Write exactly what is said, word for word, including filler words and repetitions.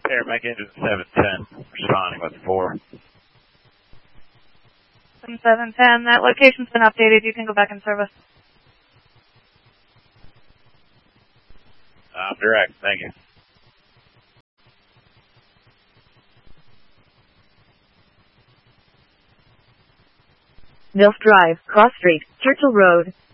Air Mike engine seven ten, responding with four. seven ten, that location's been updated. You can go back in service. Uh, direct, thank you. Milf Drive, Cross Street, Churchill Road.